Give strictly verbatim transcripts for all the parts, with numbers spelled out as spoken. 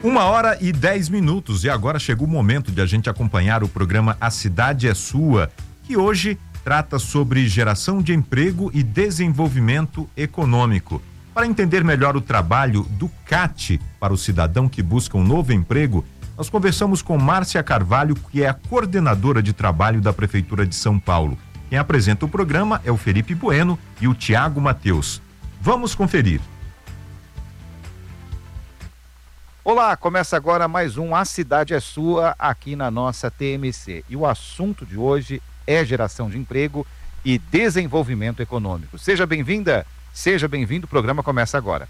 Uma hora e dez minutos e agora chegou o momento de a gente acompanhar o programa A Cidade é Sua, que hoje trata sobre geração de emprego e desenvolvimento econômico. Para entender melhor o trabalho do C A T para o cidadão que busca um novo emprego, nós conversamos com Márcia Carvalho, que é a coordenadora de trabalho da Prefeitura de São Paulo. Quem apresenta o programa é o Felipe Bueno e o Tiago Mateus. Vamos conferir. Olá, começa agora mais um A Cidade é Sua aqui na nossa T M C. E o assunto de hoje é geração de emprego e desenvolvimento econômico. Seja bem-vinda, seja bem-vindo, o programa começa agora.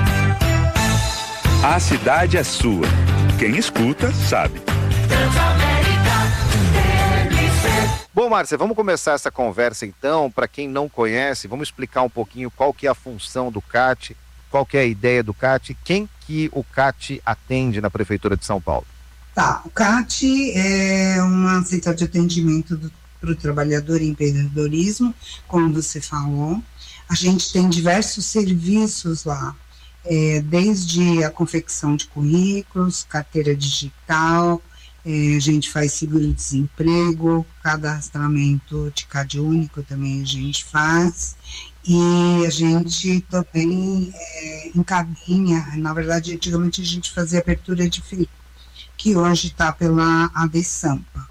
A Cidade é Sua. Quem escuta, sabe. Bom, Márcia, vamos começar essa conversa então. Para quem não conhece, vamos explicar um pouquinho qual que é a função do C A T, qual que é a ideia do C A T, quem que o C A T atende na Prefeitura de São Paulo. Tá, o C A T é uma central de atendimento para o trabalhador em empreendedorismo, como você falou. A gente tem diversos serviços lá, é, desde a confecção de currículos, carteira digital, é, a gente faz seguro-desemprego, cadastramento de C A D único também a gente faz, e a gente também é, encaminha, na verdade, antigamente a gente fazia abertura de fila, que hoje está pela ADESAMPA.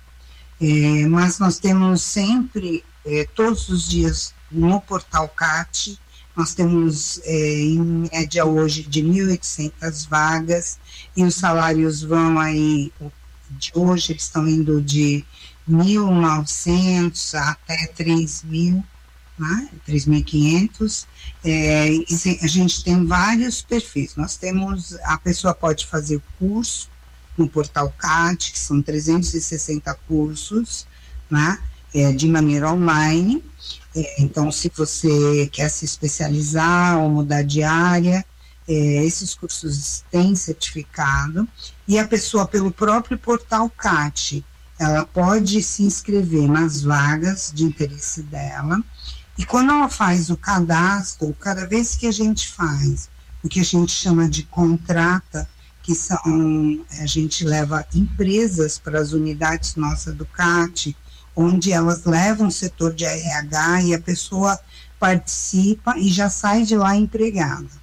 É, mas nós temos sempre, é, todos os dias, no portal C A T, nós temos é, em média hoje de mil e oitocentas vagas, e os salários vão aí, de hoje eles estão indo de mil e novecentos até três mil, né? três mil e quinhentos, é, e a gente tem vários perfis. Nós temos, a pessoa pode fazer curso no portal C A T, que são trezentos e sessenta cursos, né? é, de maneira online. É, então, se você quer se especializar ou mudar de área, é, esses cursos têm certificado, e a pessoa, pelo próprio portal C A T, ela pode se inscrever nas vagas de interesse dela, e quando ela faz o cadastro, cada vez que a gente faz o que a gente chama de contrata, que são, a gente leva empresas para as unidades nossas do C A T, onde elas levam o setor de R H e a pessoa participa e já sai de lá empregada.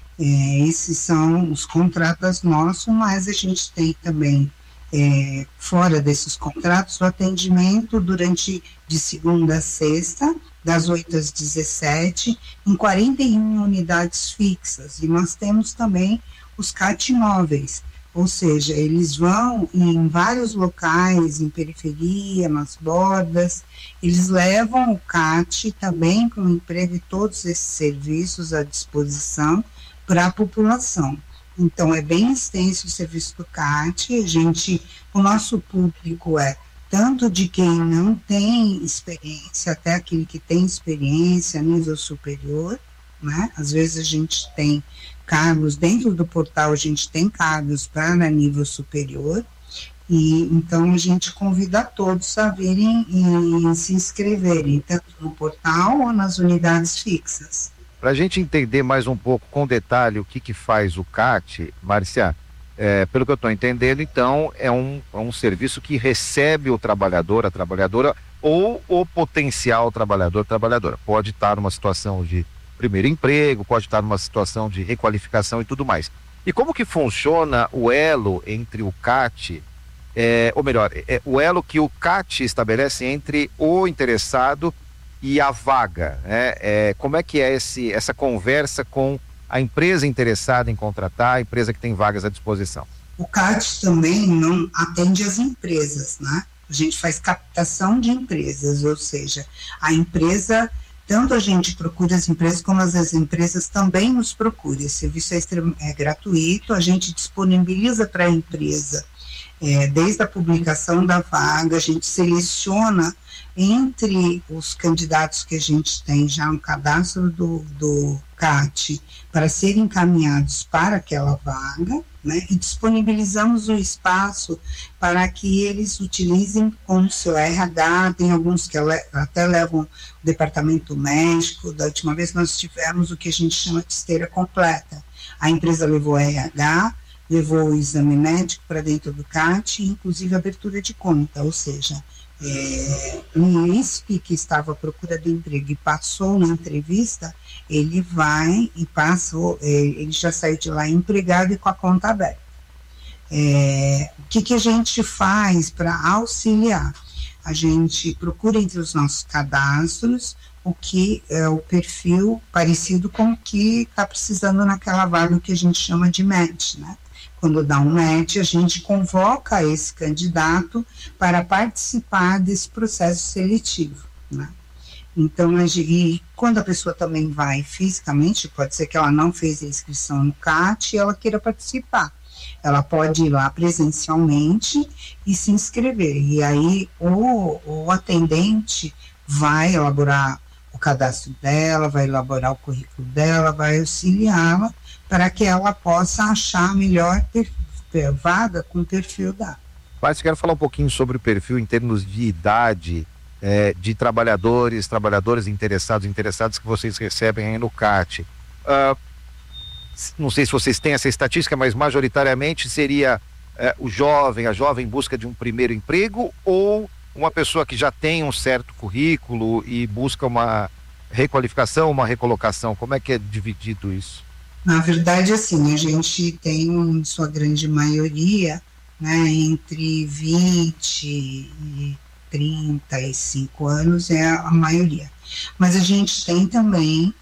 É, esses são os contratos nossos, mas a gente tem também, é, fora desses contratos, o atendimento durante de segunda a sexta, das oito às dezessete, em quarenta e uma unidades fixas, e nós temos também os C A T móveis, ou seja, eles vão em vários locais, em periferia, nas bordas, eles levam o C A T também com o emprego e todos esses serviços à disposição para a população. Então, é bem extenso o serviço do C A T, a gente, o nosso público é tanto de quem não tem experiência, até aquele que tem experiência a nível superior, né? Às vezes a gente tem cargos, dentro do portal a gente tem cargos para nível superior, e então a gente convida a todos a virem e se inscreverem, tanto no portal ou nas unidades fixas. Para a gente entender mais um pouco com detalhe o que, que faz o C A T, Márcia, é, pelo que eu estou entendendo, então é um, é um serviço que recebe o trabalhador, a trabalhadora, ou o potencial trabalhador, trabalhadora. Pode estar numa situação de primeiro emprego, pode estar numa situação de requalificação e tudo mais. E como que funciona o elo entre o C A T, é, ou melhor, é, o elo que o C A T estabelece entre o interessado e a vaga, né? É, como é que é esse, essa conversa com a empresa interessada em contratar, a empresa que tem vagas à disposição? O C A T também não atende as empresas, né? A gente faz captação de empresas, ou seja, a empresa, tanto a gente procura as empresas, como as empresas também nos procuram. Esse serviço é, extrem, é gratuito, a gente disponibiliza para a empresa, é, desde a publicação da vaga, a gente seleciona entre os candidatos que a gente tem já no cadastro do, do C A T para serem encaminhados para aquela vaga, né, e disponibilizamos o espaço para que eles utilizem como seu R H. Tem alguns que até levam o departamento médico. Da última vez nós tivemos o que a gente chama de esteira completa. A empresa levou R H, levou o exame médico para dentro do CAT, inclusive abertura de conta, ou seja, é, um I S P que estava à procura de emprego e passou na entrevista, ele vai e passou, é, ele já saiu de lá empregado e com a conta aberta. É, o que, que a gente faz para auxiliar? A gente procura entre os nossos cadastros o que é o perfil parecido com o que está precisando naquela vaga que a gente chama de match, né? Quando dá um match, a gente convoca esse candidato para participar desse processo seletivo, né? Então, e quando a pessoa também vai fisicamente, pode ser que ela não fez a inscrição no CAT e ela queira participar. Ela pode ir lá presencialmente e se inscrever. E aí o, o atendente vai elaborar o cadastro dela, vai elaborar o currículo dela, vai auxiliá-la para que ela possa achar a melhor vaga com o perfil dela. Mas eu quero falar um pouquinho sobre o perfil em termos de idade, é, de trabalhadores, trabalhadores interessados, interessados que vocês recebem aí no CAT. Uh, não sei se vocês têm essa estatística, mas majoritariamente seria é, o jovem, a jovem em busca de um primeiro emprego ou uma pessoa que já tem um certo currículo e busca uma requalificação, uma recolocação. Como é que é dividido isso? Na verdade, assim, a gente tem, em sua grande maioria, né, entre vinte e trinta e cinco anos é a maioria. Mas a gente tem também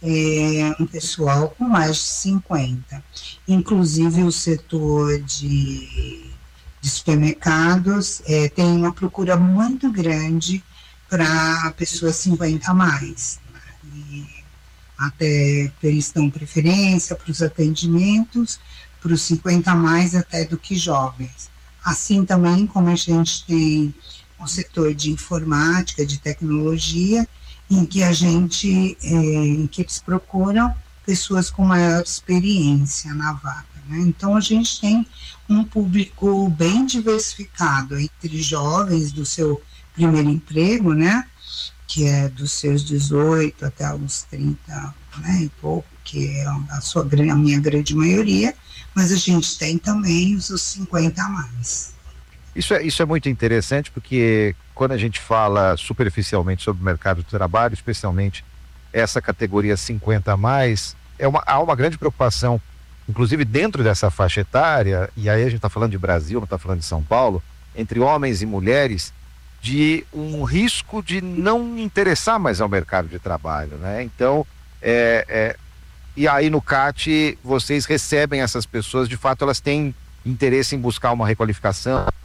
é, um pessoal com mais de cinquenta. Inclusive o setor de, de supermercados é, tem uma procura muito grande para pessoas cinquenta a mais. Né? E até eles dão preferência para os atendimentos, para os cinquenta a mais até do que jovens. Assim também como a gente tem o setor de informática, de tecnologia, em que a gente, é, em que eles procuram pessoas com maior experiência na vaga, né? Então a gente tem um público bem diversificado entre jovens do seu primeiro emprego, né? Que é dos seus dezoito até os trinta, né, e pouco, que é a, sua, a minha grande maioria, mas a gente tem também os, os cinquenta a mais. Isso é, isso é muito interessante, porque quando a gente fala superficialmente sobre o mercado de trabalho, especialmente essa categoria cinquenta a mais, é uma, há uma grande preocupação, inclusive dentro dessa faixa etária, e aí a gente está falando de Brasil, não está falando de São Paulo, entre homens e mulheres, de um risco de não interessar mais ao mercado de trabalho, né? Então, é, é, e aí no CAT vocês recebem essas pessoas, de fato elas têm interesse em buscar uma requalificação,